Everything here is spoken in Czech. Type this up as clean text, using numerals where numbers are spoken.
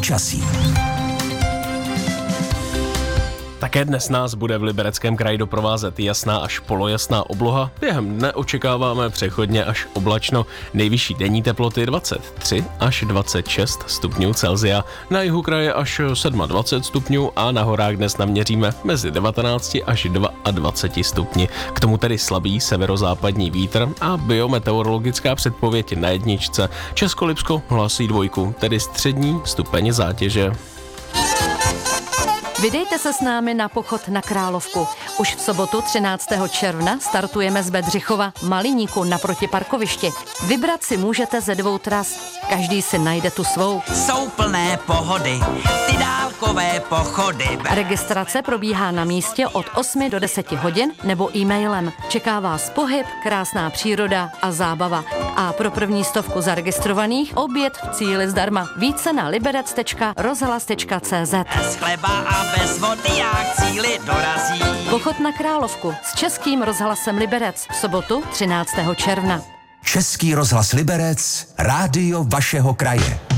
počasí. Také dnes nás bude v Libereckém kraji doprovázet jasná až polojasná obloha. Během dne očekáváme přechodně až oblačno. Nejvyšší denní teploty 23 až 26 stupňů Celsia. Na jihu kraje až 27 stupňů a na horách dnes naměříme mezi 19 až 22 stupni. K tomu tedy slabý severozápadní vítr a biometeorologická předpověď na jedničce. Českolipsko hlásí 2, tedy střední stupeň zátěže. Vydejte se s námi na pochod na Královku. Už v sobotu 13. června startujeme z Bedřichova Maliníku naproti parkovišti. Vybrat si můžete ze 2 tras. Každý si najde tu svou. Jsou plné pohody, ty dálkové pochody. Registrace probíhá na místě od 8 do 10 hodin nebo e-mailem. Čeká vás pohyb, krásná příroda a zábava. A pro první 100 zaregistrovaných oběd v cíli zdarma. Více na liberec.rozhlas.cz. Bez chleba a bez vody jak cíli dorazí. Pochod na Královku s Českým rozhlasem Liberec v sobotu 13. června. Český rozhlas Liberec, rádio vašeho kraje.